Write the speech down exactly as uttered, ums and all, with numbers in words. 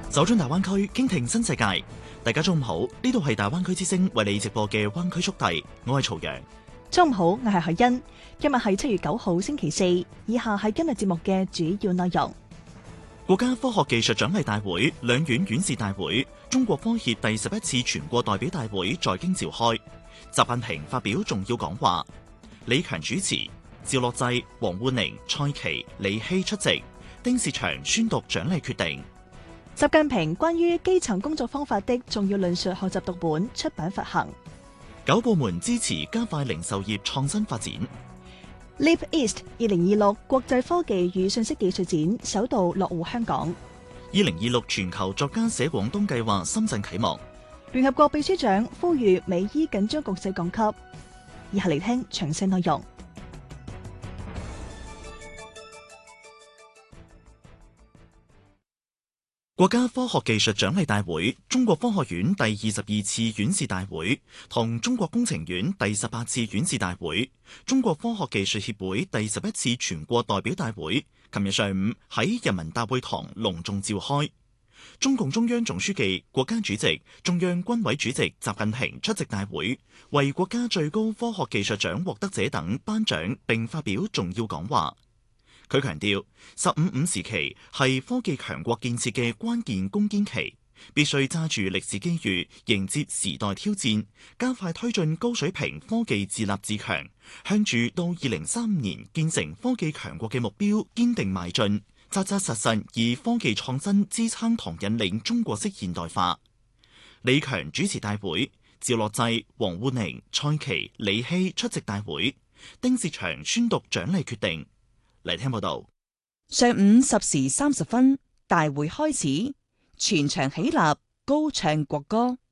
走進大灣區，傾聽新世界。大家中午好，呢度係大灣區之聲為你直播嘅灣區速遞，我係曹陽。 中午好，我係海欣。今日係七月九號星期四，以下係今日節目嘅主要內容。 國家科學技術獎勵大會、兩院院士大會、中國科協第十一次全國代表大會在京召開，習近平發表重要講話，李強主持，趙樂際、王滬寧、蔡奇、李希出席，丁薛祥宣讀獎勵決定。 習近平關於基層工作方法的重要論述學習讀本出版發行。 九部門支持加快零售業創新發展。 Leap East 二零二六國際科技與信息技術展首度落戶香港。 二零二六全球作家寫廣東計劃深圳啟幕。 聯合國秘書長呼籲美伊緊張局勢降級。以下嚟聽詳細內容。 國家科學技術獎勵大會、中國科學院第二十二次院士大會同中國工程院第十八次院士大會、中國科學技術協會第十一次全國代表大會，琴日上午喺人民大會堂隆重召開。中共中央總書記、國家主席、中央軍委主席習近平出席大會，為國家最高科學技術獎獲得者等頒獎並發表重要講話。佢強調，十五五時期係科技強國建設嘅關鍵攻堅期，必須揸住歷史機遇，迎接時代挑戰，加快推進高水平科技自立自強，向住到二零三五年建成科技強國嘅目標堅定邁進，扎扎實實以科技創新支撐同引領中國式現代化。李強主持大會，趙樂際、王滬寧、蔡奇、李希出席大會，丁薛祥宣讀獎勵決定。嚟聽報道。 上午十時三十分，大會開始，全場起立，高唱國歌。